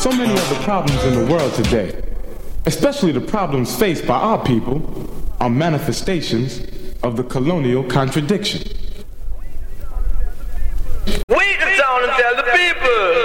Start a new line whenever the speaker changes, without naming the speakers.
So many of the problems in the world today, especially the problems faced by our people, are manifestations of the colonial contradiction.
We can tell and tell the people.